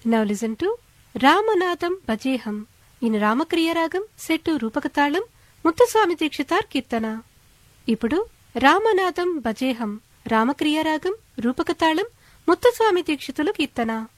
Now listen to Ramanatham భజేహం in రామక్రియారాగం set రూపకతాళం Muthuswami Dikshitar కీర్తన. ఇప్పుడు రామనాథం భజేహం రామక్రియారాగం రూపకతాళం ముత్తుస్వామి దీక్షితుల కీర్తన.